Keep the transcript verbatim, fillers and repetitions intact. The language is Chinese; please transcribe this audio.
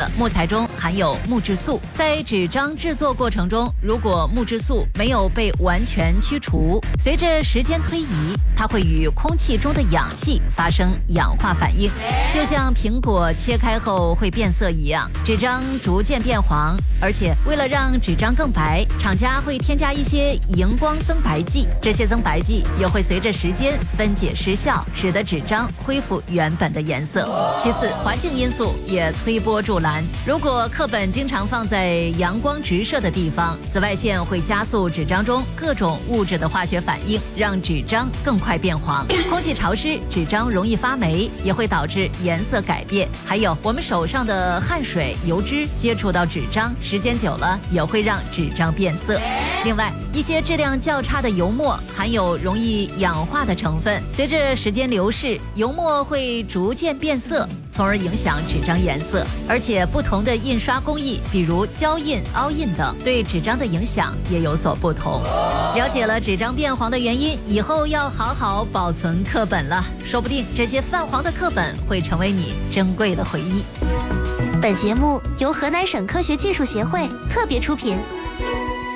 了，木材中含有木质素，在纸张制作过程中，如果木质素没有被完全驱除，随着时间推移，它会与空气中的氧气发生氧化反应，就像苹果切开后会变色一样，纸张逐渐变黄。而且为了让纸张更白，厂家会添加一些荧光增白剂，这些增白剂也会随着时间分解失效，使得纸张恢复原本的颜色。其次，环境因素也推波助澜。如果课本经常放在阳光直射的地方，紫外线会加速纸张中各种物质的化学反应，让纸张更快变黄。空气潮湿，纸张容易发霉，也会导致颜色改变。还有我们手上的汗水、油脂接触到纸张，时间久了也会让纸张变色。另外，一些质量较差的油墨含有容易氧化的成分，随着时间流逝，油墨会逐渐变色，从而影响纸张颜色。而且不同的印刷工艺，比如胶印、凹印等，对纸张的影响也有所不同。了解了纸张变黄的原因，以后要好好保存课本了，说不定这些泛黄的课本会成为你珍贵的回忆。 本节目由河南省科学技术协会特别出品。